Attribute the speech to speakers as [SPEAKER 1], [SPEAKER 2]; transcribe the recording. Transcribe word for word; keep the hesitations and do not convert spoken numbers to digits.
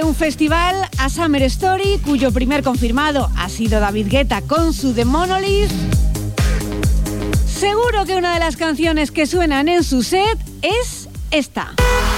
[SPEAKER 1] un festival a Summer Story, cuyo primer confirmado ha sido David Guetta con su The Monolith. Seguro que una de las canciones que suenan en su set es esta.